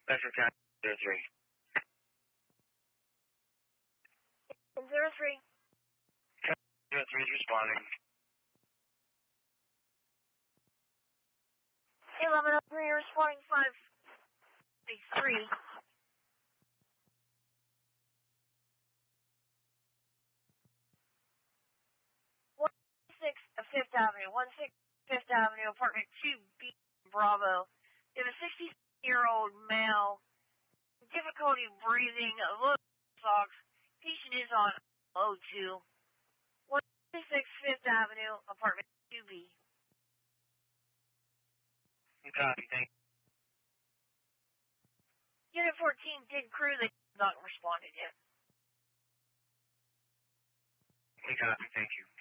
Metro County 03. 03. 03 is responding. 1103 responding 533. 5th Avenue, 16 Fifth Avenue, apartment 2B, Bravo. You have a 60-year-old male, difficulty breathing, low socks. Patient is on O2. 166 Fifth Avenue, apartment 2B. Copy, thank you. Unit 14 did crew, they have not responded yet. Copy, thank you.